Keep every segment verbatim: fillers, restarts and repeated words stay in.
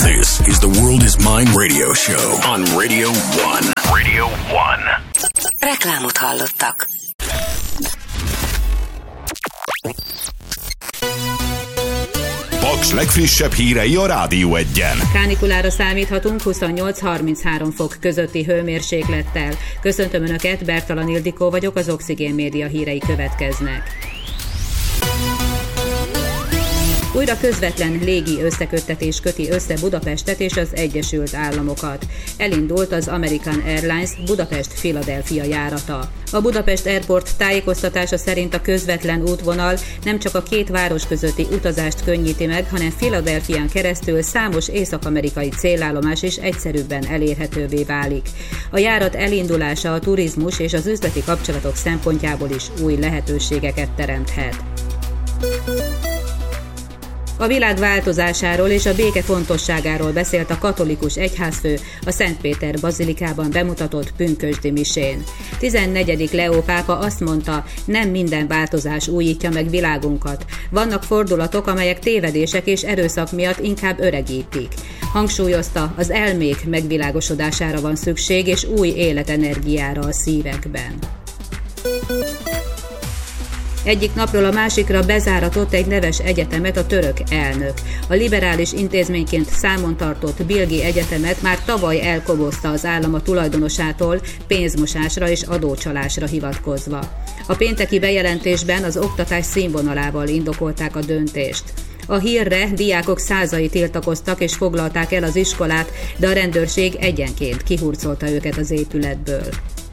This is the World is Mine radio show on Radio One. Radio One. Reklámot hallottak. Paks legfrissebb hírei a Rádió Egyen. Kánikulára számíthatunk huszonnyolc-harminchárom fok közötti hőmérséklettel. Köszöntöm Önöket, Bertalan Ildikó vagyok, az Oxigén Média hírei következnek. Újra közvetlen légi összeköttetés köti össze Budapestet és az Egyesült Államokat. Elindult az American Airlines Budapest-Philadelphia járata. A Budapest Airport tájékoztatása szerint a közvetlen útvonal nem csak a két város közötti utazást könnyíti meg, hanem Philadelphián keresztül számos észak-amerikai célállomás is egyszerűbben elérhetővé válik. A járat elindulása a turizmus és az üzleti kapcsolatok szempontjából is új lehetőségeket teremthet. A világ változásáról és a béke fontosságáról beszélt a katolikus egyházfő a Szent Péter bazilikában bemutatott pünkösdi misén. tizennegyedik Leó pápa azt mondta, nem minden változás újítja meg világunkat. Vannak fordulatok, amelyek tévedések és erőszak miatt inkább öregítik. Hangsúlyozta, az elmék megvilágosodására van szükség és új életenergiára a szívekben. Egyik napról a másikra bezáratott egy neves egyetemet a török elnök. A liberális intézményként számon tartott Bilgi Egyetemet már tavaly elkobozta az állam a tulajdonosától pénzmosásra és adócsalásra hivatkozva. A pénteki bejelentésben az oktatás színvonalával indokolták a döntést. A hírre diákok százai tiltakoztak és foglalták el az iskolát, de a rendőrség egyenként kihurcolta őket az épületből.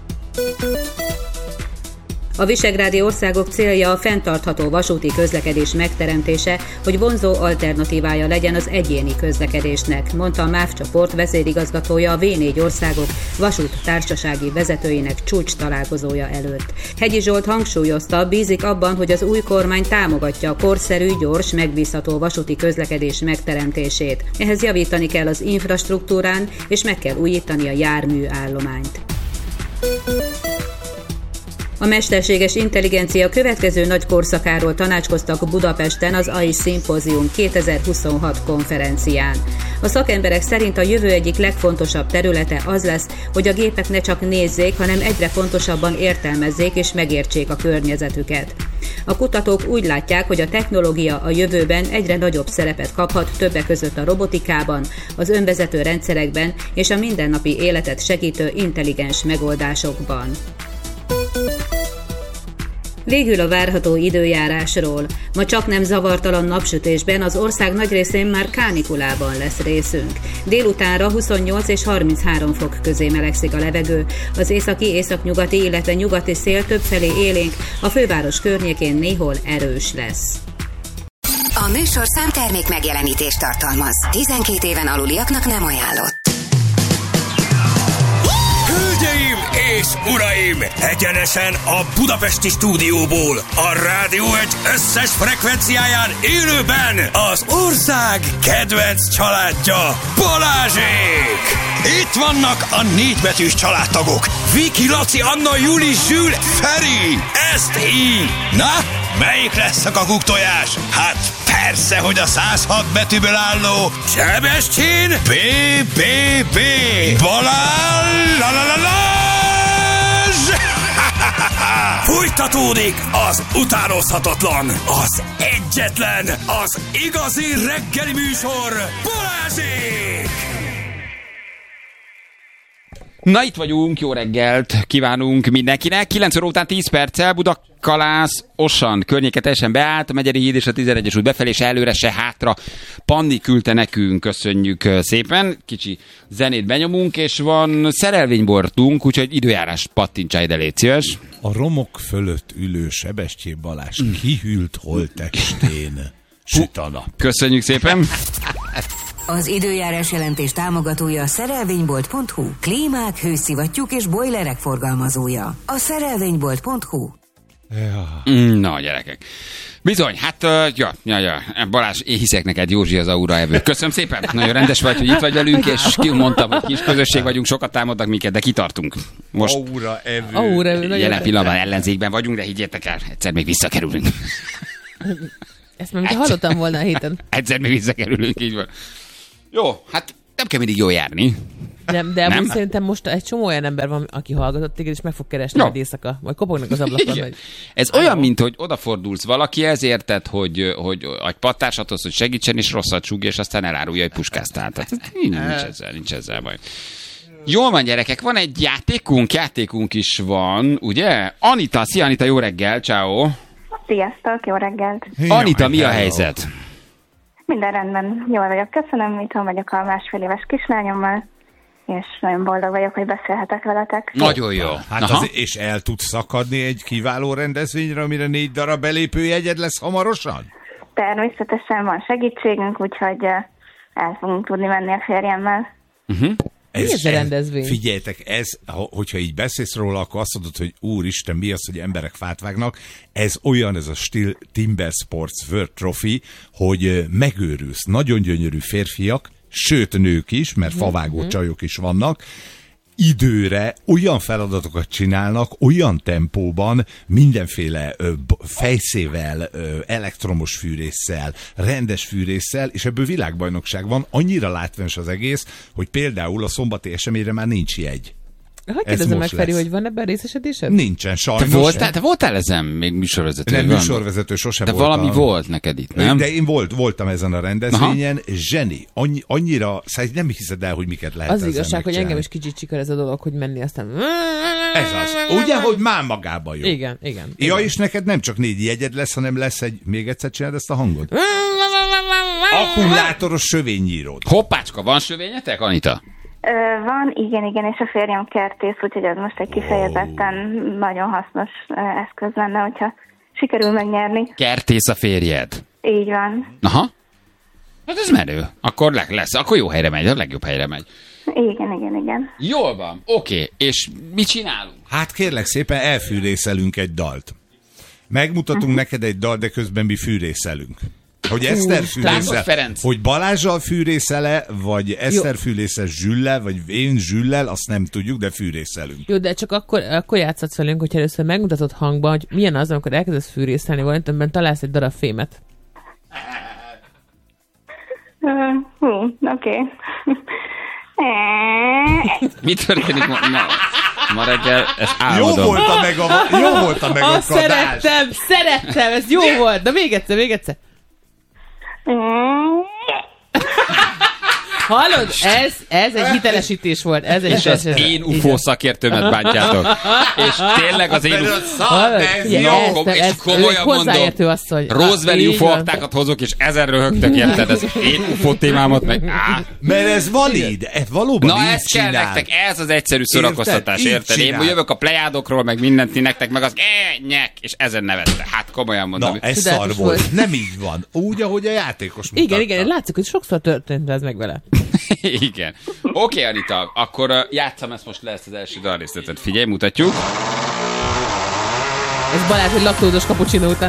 A visegrádi országok célja a fenntartható vasúti közlekedés megteremtése, hogy vonzó alternatívája legyen az egyéni közlekedésnek, mondta a MÁV csoport vezérigazgatója a vé négy országok vasút társasági vezetőinek csúcs találkozója előtt. Hegyi Zsolt hangsúlyozta, bízik abban, hogy az új kormány támogatja a korszerű, gyors, megbízható vasúti közlekedés megteremtését. Ehhez javítani kell az infrastruktúrán, és meg kell újítani a járműállományt. A mesterséges intelligencia következő nagy korszakáról tanácskoztak Budapesten az á i Symposium kétezer-huszonhat konferencián. A szakemberek szerint a jövő egyik legfontosabb területe az lesz, hogy a gépek ne csak nézzék, hanem egyre fontosabban értelmezzék és megértsék a környezetüket. A kutatók úgy látják, hogy a technológia a jövőben egyre nagyobb szerepet kaphat többek között a robotikában, az önvezető rendszerekben és a mindennapi életet segítő intelligens megoldásokban. Végül a várható időjárásról. Ma csaknem zavartalan napsütésben az ország nagy részén már kánikulában lesz részünk. Délutánra huszonnyolc és harminchárom fok közé melegszik a levegő. Az északi, északnyugati, illetve nyugati szél többfelé élénk, a főváros környékén néhol erős lesz. A műsorszám termék megjelenítést tartalmaz. tizenkét éven aluliaknak nem ajánlott. Hölgyeim és uraim! Egyenesen a budapesti stúdióból, a Rádió egy összes frekvenciáján élőben az ország kedvenc családja, Balázsék! Itt vannak a négybetűs családtagok, Viki, Laci, Anna, Juli, Zsül, Feri! Ezt így! Na, melyik lesz a kakuktojás? Hát persze, hogy a száz hat betűből álló Sebestyén B B B Balázs la la la la Fújtatódik az utánozhatatlan, az egyetlen, az igazi reggeli műsor, Balázsék! Na, itt vagyunk, jó reggelt kívánunk mindenkinek. kilenc óra után tíz perccel Budakalász, Osan környéke teljesen beállt, a Megyeri híd és a tizenegyes út befelé, és előre se hátra. Panni küldte nekünk, köszönjük szépen. Kicsi zenét benyomunk, és van szerelvénybortunk, úgyhogy időjárás pattintsá ide, légy szíves. A romok fölött ülő Sebestyén Balázs mm. kihűlt holttestén süt a nap. Köszönjük szépen. Az időjárás jelentés támogatója a szerelvénybolt pont hu. Klímák, hőszivattyúk és bojlerek forgalmazója. A szerelvénybolt pont hu. Ja. Na, gyerekek. Bizony, hát, uh, ja, ja, ja, Balázs, én hiszek neked, Józsi az aura evő. Köszönöm szépen, nagyon rendes vagy, hogy itt vagy velünk, és kimondtam, hogy kis közösség vagyunk, sokat támadnak minket, de kitartunk. Most aura evő. Aura evő. Jelen pillanatban ellenzékben vagyunk, de higgyétek el, egyszer még visszakerülünk. Ezt már mintha hallottam volna a héten. Egyszer még visszakerülünk, így van. Jó, hát kell mindig jól járni. Nem, de nem? szerintem most egy csomó olyan ember van, aki hallgatott téged, és meg fog keresni no. majd éjszaka, vagy kopognak az ablakon. Hogy... Ez Hello. Olyan, mint hogy odafordulsz valakihez, érted, hogy, hogy egy pattársathoz, hogy segítsen, és rosszat súgja, és aztán elárulja, hogy puskáztál. Tehát nincs ezzel, nincs ezzel baj. Jól van, gyerekek, van egy játékunk, játékunk is van, ugye? Anita, szia Anita, jó reggel, ciao. Sziasztok, jó reggelt. Anita, mi a helyzet? Minden rendben, jól vagyok, köszönöm, itthon vagyok a másfél éves kislányommal, és nagyon boldog vagyok, hogy beszélhetek veletek. Nagyon jó. Hát az, és el tudsz szakadni egy kiváló rendezvényre, amire négy darab belépőjegyed lesz hamarosan? Természetesen van segítségünk, úgyhogy el fogunk tudni menni a férjemmel. Uh-huh. Ez, mi ez a rendezvény? Figyeljetek, ez, hogyha így beszélsz róla, akkor azt mondod, hogy úristen, mi az, hogy emberek fát vágnak. Ez olyan, ez a Steel Timber Sports World Trophy, hogy megőrülsz. Nagyon gyönyörű férfiak, sőt nők is, mert favágó mm-hmm. csajok is vannak, időre olyan feladatokat csinálnak, olyan tempóban, mindenféle ö, fejszével, ö, elektromos fűrésszel, rendes fűrésszel, és ebből világbajnokság van. Annyira látványos az egész, hogy például a szombati eseményre már nincs jegy. Hogy kérdezem meg, Feri, hogy van ebben részesedésed? Nincsen, sajnos. Te voltál, te voltál ezen még műsorvezető? Nem, műsorvezető sosem de voltam. De valami volt neked itt, nem? De én volt, voltam ezen a rendezvényen, aha. Zseni, annyi, annyira, szóval nem hiszed el, hogy miket lehet az ezzel igazság, megcsinálni. hogy engem is kicsit csikar ez a dolog, hogy menni aztán... Ez az. Ugye, hogy már magában jó. Igen, igen. Ja, igen. és neked nem csak négy jegyed lesz, hanem lesz egy, még egyszer csináld ezt a hangod. Akkumulátoros sövénynyíród. Hoppácska, van sövényetek, Anita? Ö, van, igen, igen, és a férjem kertész, úgyhogy ez most egy kifejezetten oh. nagyon hasznos eszköz lenne, hogyha sikerül megnyerni. Kertész a férjed? Így van. Aha. Hát ez menő. Akkor lesz, akkor jó helyre megy, a legjobb helyre megy. Igen, igen, igen. Jól van, oké. Okay. És mit csinálunk? Hát kérlek szépen, elfűrészelünk egy dalt. Megmutatunk uh-huh. neked egy dalt, de közben mi fűrészelünk. Hogy Eszter fűrésze, hogy Balázsral fűrészele, vagy Eszter fűrésze Zsüllel, vagy én Zsüllel, azt nem tudjuk, de fűrészelünk. Jó, de csak akkor, akkor játszhatsz velünk, hogyha először megmutatod hangban, hogy milyen az, amikor elkezdesz fűrészelni valamit, amiben találsz egy darab fémet. Uh, hú, oké. Mi történik ma, ma, ma reggel? Ezt álmodom. Jó volt a meg a, jó volt a meg a Azt szerettem, szerettem, ez jó volt. De még egyszer, még egyszer. Hallod? Ez, ez egy hitelesítés volt. Ez egy és az én ufó szakértőmet bántjátok. És tényleg az én ufó... És komolyan mondom, Roosevelt ufó aktákat hozok, és ezen röhögtök, érted? Ez én ufó témámat meg... Á. Mert ez valid, ez valóban na, így ez kell csinál. nektek, ez az egyszerű szórakoztatás, érted? Én jövök a plejádokról, meg mindent nektek, meg az nyek, és ezen nevette. Hát komolyan mondom. Na, ez szar volt. Nem így van. Úgy, ahogy a játékos mutatta. Igen, igen, látszik, hogy sokszor történt ez meg vele. Igen. Oké, okay, Anita, akkor uh, játszam ezt most le, ezt az első dalrészletet. Figyelj, mutatjuk. Ez Balázs egy laktódos cappuccino után.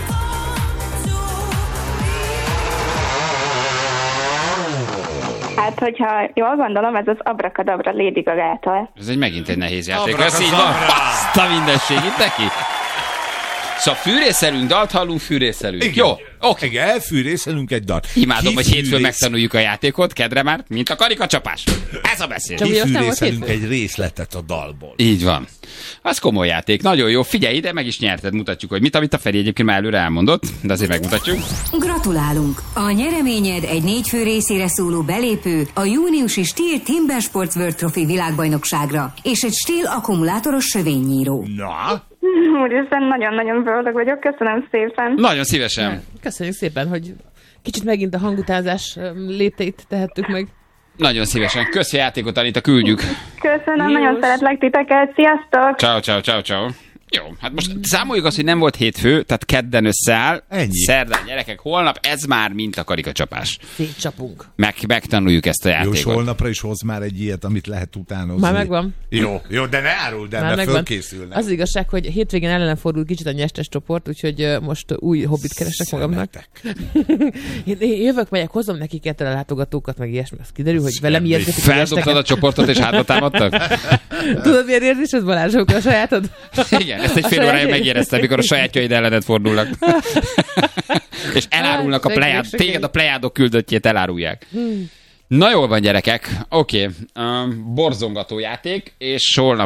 Hát, hogyha jól gondolom, ez az Abracadabra Lady Gagától. Ez egy megint egy nehéz játék. Ez így van. Azt a mindenség itt neki. Szóval fűrészelünk, dalt hallunk, fűrészelünk. Igen. Jó, oké. Okay. Igen, elfűrészelünk egy dalt. Imádom, hogy hétfőn megtanuljuk a játékot, kedre már, mint a karikacsapás. Ez a beszél. Kifűrészelünk egy részletet a dalból. Így van. Az komoly játék, nagyon jó. Figyelj ide, meg is nyerted, mutatjuk, hogy mit, amit a Feri egyébként már előre elmondott, de azért megmutatjuk. Gratulálunk! A nyereményed egy négy fő részére szóló belépő a júniusi Steel Timber Sports World Trophy világbajnokságra, és egy Steel akkumulátoros sövénynyíró. Na? Úristen, nagyon-nagyon boldog vagyok, köszönöm szépen. Nagyon szívesen. Köszönjük szépen, hogy kicsit megint a hangutázás lépteit tehettük meg. Nagyon szívesen. Köszi a játékot, Anita, küldjük. Köszönöm, Jós. Nagyon szeretlek titeket, sziasztok! Ciao, ciao, ciao, ciao. Jó, hát most számoljuk azt, hogy nem volt hétfő, tehát kedden összeáll. Ennyi. Szerdán, gyerekek, holnap ez már mint a karikacsapás. Szétcsapunk. Meg, megtanuljuk ezt a játékot. Jó, holnapra is hoz már egy ilyet, amit lehet utánozni. Már megvan. Jó, jó, de ne áruld el, mert fölkészülnek. Az igazság, hogy hétvégén ellen fordul kicsit a nyestes csoport, úgyhogy most új hobbit keresek magamnak. Én jövök, megyek, hozom nekik ettől a látogatókat, meg ilyesmi. Az kiderül, hogy velem érzetik. Feldobtad a csoportot, és hátba támadtak? Tudod, milyen érzés ez, Balázs, a sajátod? Igen, ezt egy fél órája megéreztem, mikor a sajátjaid ellened fordulnak. És elárulnak a plejád, téged a plejádok küldöttjét elárulják. Na jól van, gyerekek. Oké. Okay. Um, borzongató játék, és holnap